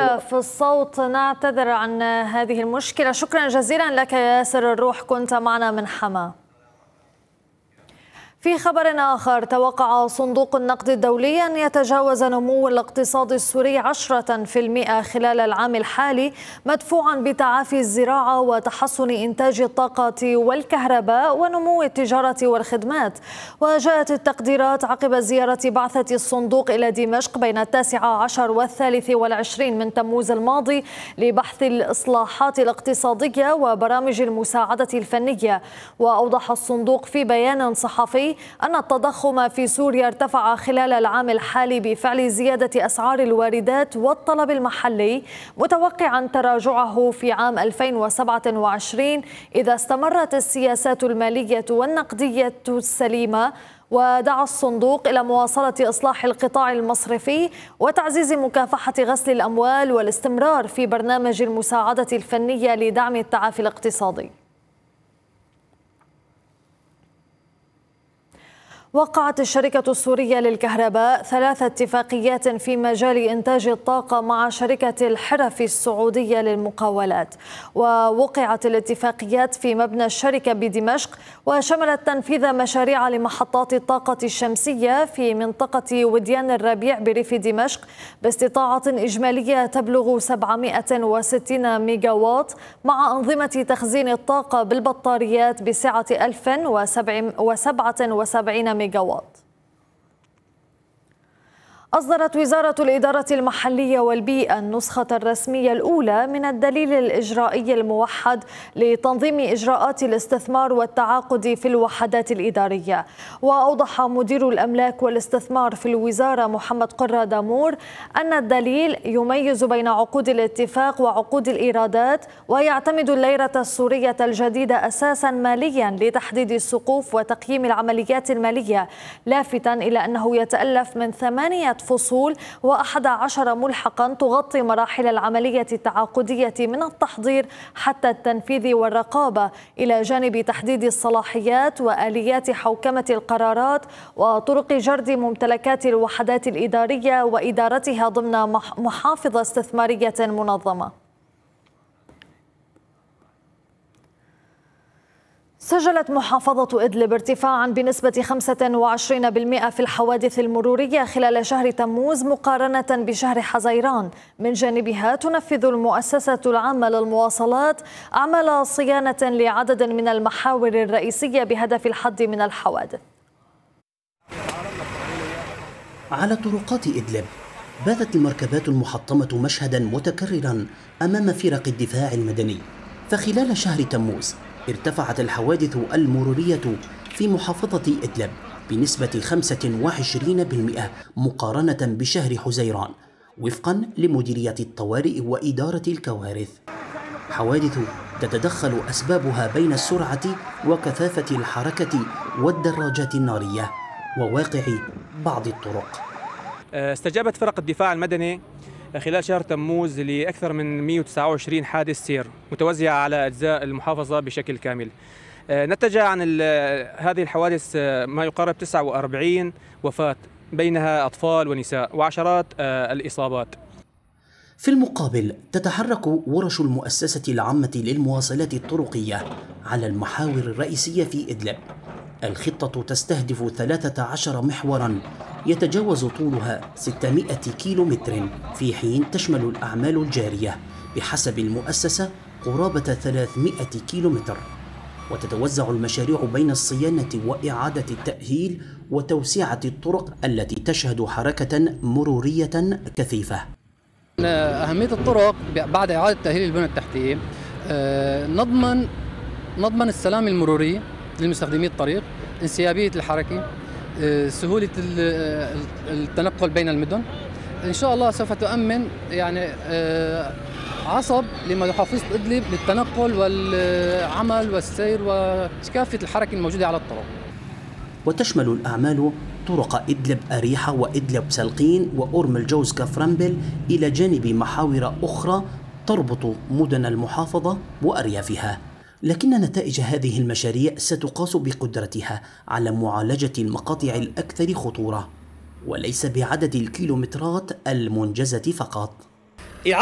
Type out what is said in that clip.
مشكلة في الصوت، نعتذر عن هذه المشكلة. شكرا جزيلا لك ياسر الروح، كنت معنا من حما. في خبر آخر، توقع صندوق النقد الدولي أن يتجاوز نمو الاقتصاد السوري 10% خلال العام الحالي، مدفوعا بتعافي الزراعة وتحسن إنتاج الطاقة والكهرباء ونمو التجارة والخدمات. وجاءت التقديرات عقب زيارة بعثة الصندوق إلى دمشق بين 19 و23 من تموز الماضي لبحث الإصلاحات الاقتصادية وبرامج المساعدة الفنية. وأوضح الصندوق في بيان صحفي أن التضخم في سوريا ارتفع خلال العام الحالي بفعل زيادة أسعار الواردات والطلب المحلي، متوقعا تراجعه في عام 2027 إذا استمرت السياسات المالية والنقدية السليمة. ودعا الصندوق إلى مواصلة إصلاح القطاع المصرفي وتعزيز مكافحة غسل الأموال والاستمرار في برنامج المساعدة الفنية لدعم التعافي الاقتصادي. وقعت الشركة السورية للكهرباء 3 اتفاقيات في مجال إنتاج الطاقة مع شركة الحرف السعودية للمقاولات. ووقعت الاتفاقيات في مبنى الشركة بدمشق، وشملت تنفيذ مشاريع لمحطات الطاقة الشمسية في منطقة وديان الربيع بريف دمشق باستطاعة إجمالية تبلغ 760 ميجاوات، مع أنظمة تخزين الطاقة بالبطاريات بسعة 1077 ميجاوات. أصدرت وزارة الإدارة المحلية والبيئة النسخة الرسمية الأولى من الدليل الإجرائي الموحد لتنظيم إجراءات الاستثمار والتعاقد في الوحدات الإدارية. وأوضح مدير الأملاك والاستثمار في الوزارة محمد قرة دامور أن الدليل يميز بين عقود الاتفاق وعقود الإيرادات، ويعتمد الليرة السورية الجديدة أساسا ماليا لتحديد السقوف وتقييم العمليات المالية، لافتا إلى أنه يتألف من 8 فصول و11 ملحقا تغطي مراحل العملية التعاقدية من التحضير حتى التنفيذ والرقابة، إلى جانب تحديد الصلاحيات وآليات حوكمة القرارات وطرق جرد ممتلكات الوحدات الإدارية وإدارتها ضمن محافظة استثمارية منظمة. سجلت محافظة إدلب ارتفاعا بنسبة 25% في الحوادث المرورية خلال شهر تموز مقارنة بشهر حزيران. من جانبها تنفذ المؤسسة العامة للمواصلات أعمال صيانة لعدد من المحاور الرئيسية بهدف الحد من الحوادث. على طرقات إدلب باتت المركبات المحطمة مشهدا متكررا أمام فرق الدفاع المدني. فخلال شهر تموز ارتفعت الحوادث المرورية في محافظة إدلب بنسبة 25% مقارنة بشهر حزيران، وفقا لمديرية الطوارئ وإدارة الكوارث. حوادث تتدخل أسبابها بين السرعة وكثافة الحركة والدراجات النارية وواقع بعض الطرق. استجابت فرق الدفاع المدني خلال شهر تموز لأكثر من 129 حادث سير متوزعة على أجزاء المحافظة بشكل كامل. نتج عن هذه الحوادث ما يقارب 49 وفاة، بينها أطفال ونساء، وعشرات الإصابات. في المقابل تتحرك ورش المؤسسة العامة للمواصلات الطرقية على المحاور الرئيسية في إدلب. الخطة تستهدف 13 محورا يتجاوز طولها 600 كيلومتر، في حين تشمل الأعمال الجارية بحسب المؤسسة قرابة 300 كيلومتر. وتتوزع المشاريع بين الصيانة وإعادة التأهيل وتوسعة الطرق التي تشهد حركة مرورية كثيفة. أهمية الطرق بعد إعادة تأهيل البنى التحتية نضمن السلام المروري للمستخدمي الطريق، انسيابية الحركة، سهولة التنقل بين المدن. إن شاء الله سوف تؤمن عصب لمحافظة إدلب للتنقل والعمل والسير وكافة الحركة الموجودة على الطرق. وتشمل الأعمال طرق إدلب أريحة وإدلب سلقين وأورم الجوز كفرنبل، إلى جانب محاور أخرى تربط مدن المحافظة وأريافها. لكن نتائج هذه المشاريع ستقاس بقدرتها على معالجة المقاطع الأكثر خطورة، وليس بعدد الكيلومترات المنجزة فقط.